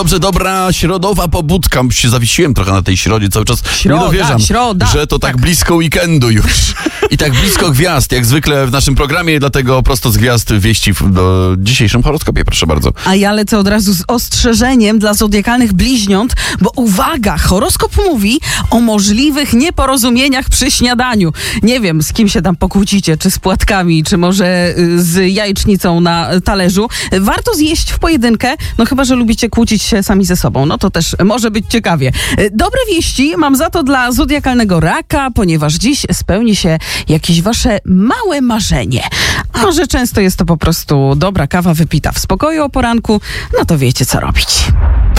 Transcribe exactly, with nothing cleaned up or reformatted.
Dobrze, dobra środowa pobudka. Się zawiesiłem trochę na tej środzie, cały czas Środa, nie dowierzam, środa. że to tak, tak blisko weekendu już. I tak blisko gwiazd, jak zwykle w naszym programie, dlatego prosto z gwiazd wieści w do dzisiejszym horoskopie, proszę bardzo. A ja lecę od razu z ostrzeżeniem dla zodiakalnych bliźniąt, bo uwaga, horoskop mówi o możliwych nieporozumieniach przy śniadaniu. Nie wiem, z kim się tam pokłócicie, czy z płatkami, czy może z jajecznicą na talerzu. Warto zjeść w pojedynkę, no chyba że lubicie kłócić się sami ze sobą. No to też może być ciekawie. Dobre wieści mam za to dla zodiakalnego raka, ponieważ dziś spełni się jakieś wasze małe marzenie. A że często jest to po prostu dobra kawa wypita w spokoju o poranku, no to wiecie co robić.